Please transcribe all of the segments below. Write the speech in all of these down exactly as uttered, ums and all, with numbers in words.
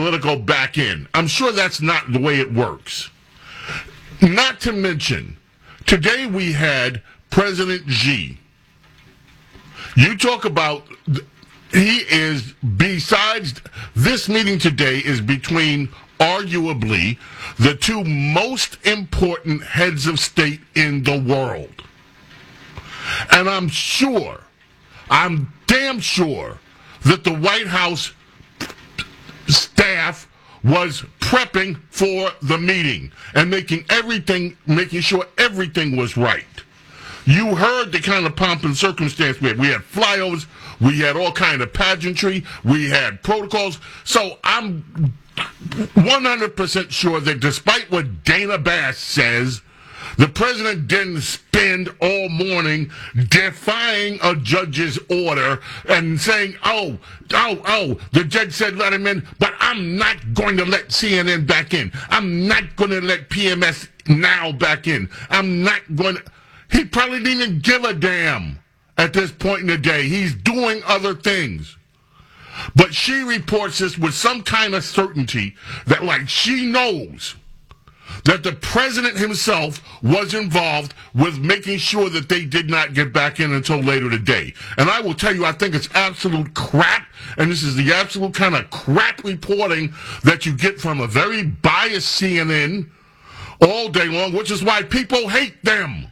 political back in. I'm sure that's not the way it works. Not to mention, today we had President Xi. You talk about, he is, besides, this meeting today is between arguably the two most important heads of state in the world. And I'm sure, I'm damn sure that the White House staff was prepping for the meeting and making everything, making sure everything was right. You heard the kind of pomp and circumstance we had. We had flyovers, we had all kind of pageantry, we had protocols. So I'm one hundred percent sure that despite what Dana Bash says, the president didn't spend all morning defying a judge's order and saying, oh, oh, oh, the judge said let him in, but I'm not going to let C N N back in. I'm not going to let P M S Now back in. I'm not going to... He probably didn't even give a damn at this point in the day. He's doing other things. But she reports this with some kind of certainty that, like, she knows that the president himself was involved with making sure that they did not get back in until later today. And I will tell you, I think it's absolute crap, and this is the absolute kind of crap reporting that you get from a very biased C N N all day long, which is why people hate them.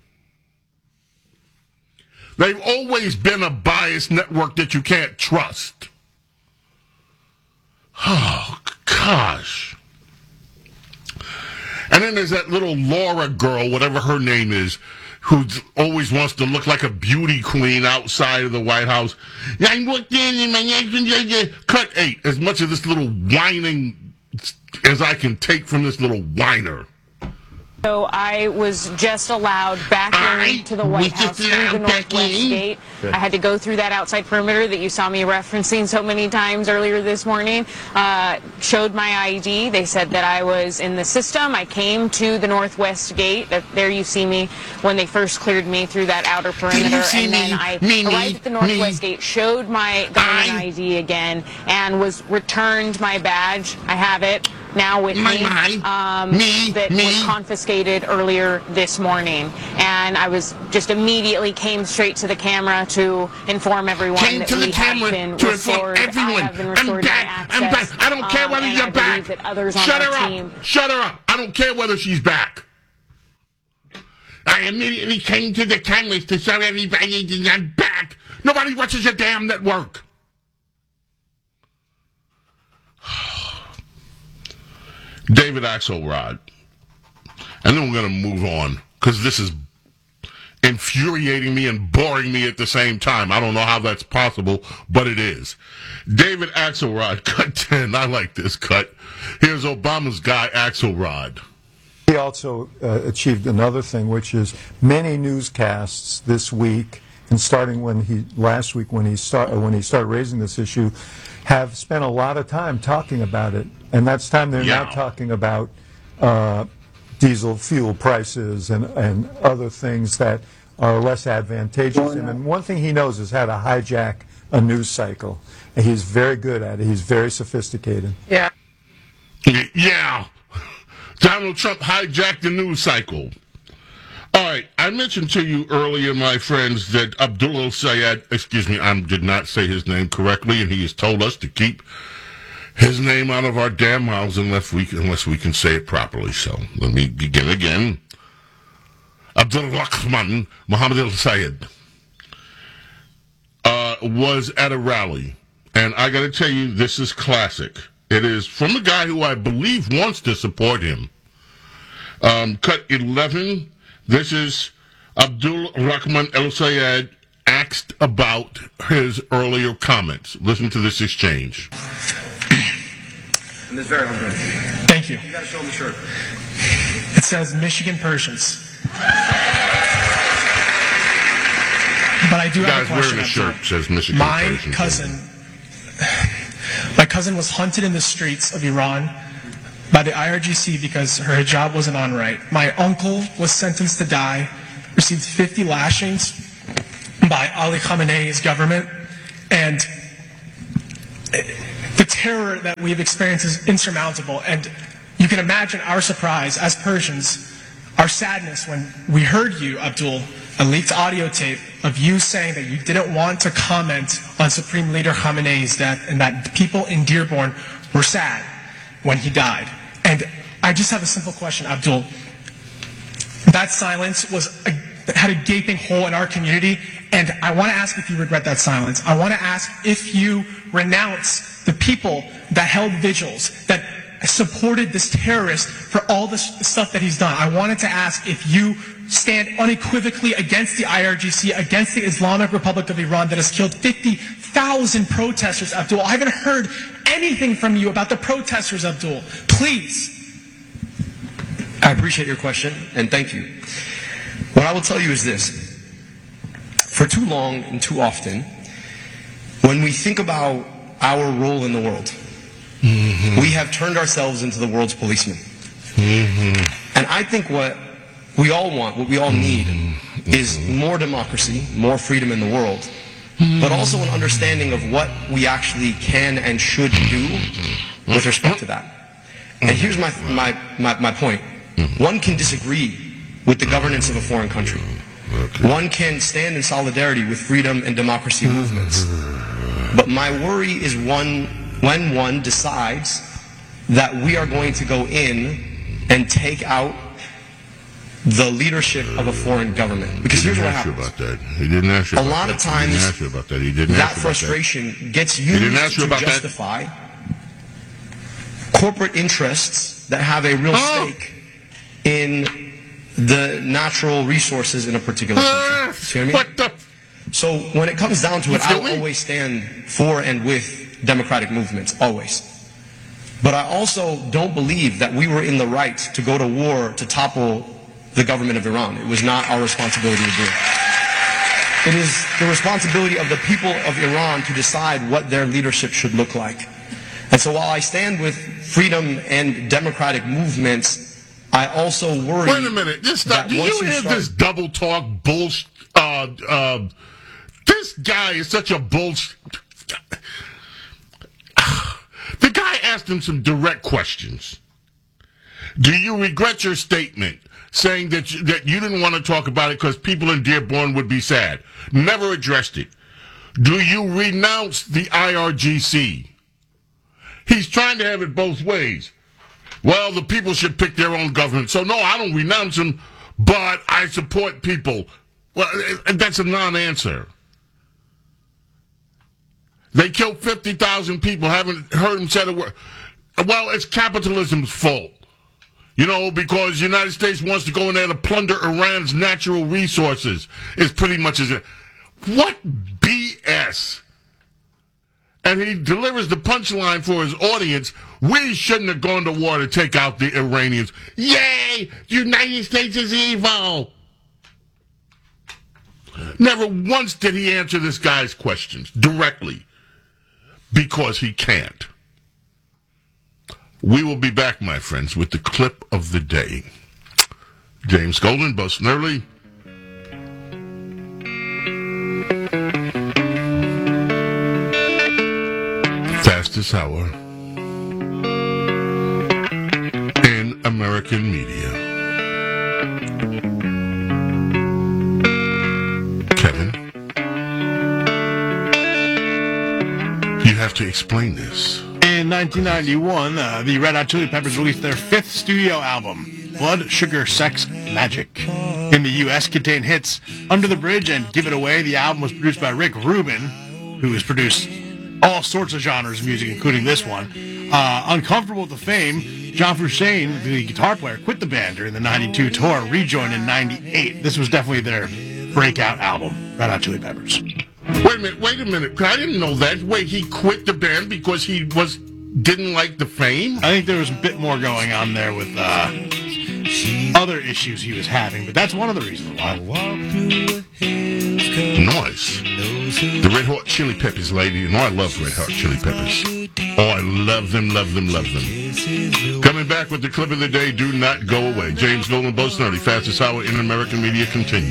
They've always been a biased network that you can't trust. Oh, gosh. And then there's that little Laura girl, whatever her name is, who always wants to look like a beauty queen outside of the White House. I walked in and my husband cut eight. As much of this little whining as I can take from this little whiner. So I was just allowed back into the White House through the Northwest Gate. I had to go through that outside perimeter that you saw me referencing so many times earlier this morning. Uh, showed my I D. They said that I was in the system. I came to the Northwest Gate. There you see me when they first cleared me through that outer perimeter. And then I arrived at the Northwest Gate, showed my government I D again, and was returned my badge. I have it now with me, um, me, that me. was confiscated earlier this morning. And I was just immediately came straight to the camera to inform everyone came that we have been to restored. Everyone. I have been restored I'm back. I'm back. I don't care whether um, you're back. Shut her up. Team. Shut her up. I don't care whether she's back. I immediately came to the cameras to show everybody that I'm back. Nobody watches your damn network. David Axelrod. And then we're going to move on, because this is infuriating me and boring me at the same time. I don't know how that's possible, but it is. David Axelrod, cut ten. I like this cut. Here's Obama's guy, Axelrod. He also uh, achieved another thing, which is many newscasts this week, and starting when he last week when he start when he started raising this issue, have spent a lot of time talking about it, and that's time they're yeah. now talking about uh, diesel fuel prices and and other things that are less advantageous. And, and one thing he knows is how to hijack a news cycle, and he's very good at it. He's very sophisticated. Yeah. Yeah. Donald Trump hijacked the news cycle. All right, I mentioned to you earlier, my friends, that Abdullah Syed, excuse me, I did not say his name correctly, and he has told us to keep his name out of our damn mouths unless we, unless we can say it properly. So let me begin again. Abdul Rahman Muhammad al-Syed uh, was at a rally, and I got to tell you, this is classic. It is from a guy who I believe wants to support him. Um, cut eleven. This is Abdul Rahman al-Syed asked about his earlier comments. Listen to this exchange. And this very good. Thank you. You got to show them the shirt. It says Michigan Persians. But I do the have a question. Wearing a shirt says Michigan My Persians. cousin, my cousin was hunted in the streets of Iran by the I R G C because her hijab wasn't on right. My uncle was sentenced to die, received fifty lashings by Ali Khamenei's government, and the terror that we've experienced is insurmountable. And you can imagine our surprise as Persians, our sadness when we heard you, Abdul, a leaked audio tape of you saying that you didn't want to comment on Supreme Leader Khamenei's death and that people in Dearborn were sad when he died. And I just have a simple question, Abdul. That silence was a, had a gaping hole in our community, and I want to ask if you regret that silence. I want to ask if you renounce the people that held vigils, that supported this terrorist for all the stuff that he's done. I wanted to ask if you stand unequivocally against the I R G C, against the Islamic Republic of Iran that has killed fifty thousand protesters, Abdul. I haven't heard anything from you about the protesters, Abdul. Please. I appreciate your question, and thank you. What I will tell you is this. For too long and too often, when we think about our role in the world, mm-hmm. we have turned ourselves into the world's policemen. Mm-hmm. And I think what we all want, what we all need, mm-hmm. is more democracy, more freedom in the world, mm-hmm. but also an understanding of what we actually can and should do with respect to that. And here's my, my, my, my point. One can disagree with the governance of a foreign country. One can stand in solidarity with freedom and democracy movements. But my worry is one when one decides that we are going to go in and take out the leadership of a foreign government. Because here's what happens. About that. He didn't ask you a about lot that. of times he didn't ask you about that. He didn't that ask you frustration about that. gets used to about justify that. corporate interests that have a real oh. stake in the natural resources in a particular country. See what I mean? What the? So when it comes down to it, I will me? always stand for and with democratic movements, always. But I also don't believe that we were in the right to go to war to topple the government of Iran. It was not our responsibility to do it. It is the responsibility of the people of Iran to decide what their leadership should look like. And so while I stand with freedom and democratic movements, I also worry. Wait a minute. Just stop. Do you hear start, this double talk bullshit? Uh, uh, this guy is such a bullshit. The guy asked him some direct questions. Do you regret your statement saying that you, that you didn't want to talk about it because people in Dearborn would be sad? Never addressed it. Do you renounce the I R G C? He's trying to have it both ways. Well, the people should pick their own government. So, no, I don't renounce them, but I support people. Well, that's a non-answer. They killed fifty thousand people. Haven't heard him say a word. Well, it's capitalism's fault. You know, because the United States wants to go in there to plunder Iran's natural resources. It's pretty much as it. What B S? And he delivers the punchline for his audience. We shouldn't have gone to war to take out the Iranians. Yay! The United States is evil! Never once did he answer this guy's questions directly. Because he can't. We will be back, my friends, with the clip of the day. James Golden, Bo Snerdley. Fastest hour in American media. Kevin, you have to explain this. In nineteen ninety-one, uh, the Red Hot Chili Peppers released their fifth studio album, Blood, Sugar, Sex, Magic. In the U S, contained hits Under the Bridge and Give It Away. The album was produced by Rick Rubin, who has produced all sorts of genres of music, including this one. Uh, uncomfortable with the fame, John Frusciante, the guitar player, quit the band during the ninety-two tour, rejoined in ninety-eight. This was definitely their breakout album, Red Hot Chili Peppers. Wait a minute, wait a minute. I didn't know that. Wait, he quit the band because he was didn't like the fame? I think there was a bit more going on there with uh, other issues he was having, but that's one of the reasons why. Nice. The Red Hot Chili Peppers, lady. You know I love Red Hot Chili Peppers. Oh, I love them, love them, love them. Coming back with the clip of the day. Do not go away. James Golden, Bo Snerdley, fastest hour in American media continues.